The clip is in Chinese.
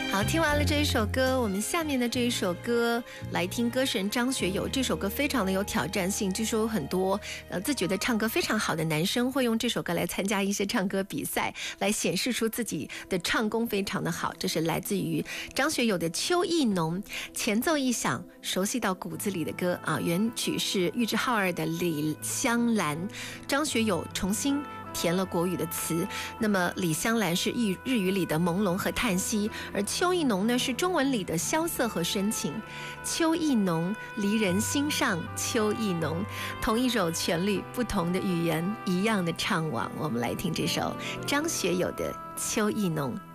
好，听完了这一首歌，我们下面的这一首歌来听歌神张学友。这首歌非常的有挑战性，据说有很多自觉得唱歌非常好的男生会用这首歌来参加一些唱歌比赛，来显示出自己的唱功非常的好。这是来自于张学友的《秋意浓》，前奏一响，熟悉到骨子里的歌啊。原曲是玉置浩二的《李香兰》，张学友重新填了国语的词。那么李香兰是日语里的朦胧和叹息，而秋意浓呢是中文里的萧瑟和深情。秋意浓，离人心上秋意浓，同一首旋律，不同的语言，一样的唱往。我们来听这首张学友的《秋意浓》。